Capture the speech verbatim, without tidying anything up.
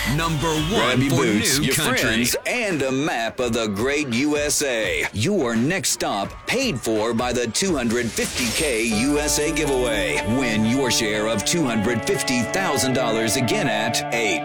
Number one Grab your for boots, new your country. friends, and a map of the great U S A. Your next stop paid for by the two hundred fifty K U S A giveaway. Win your share of two hundred fifty thousand dollars again at eight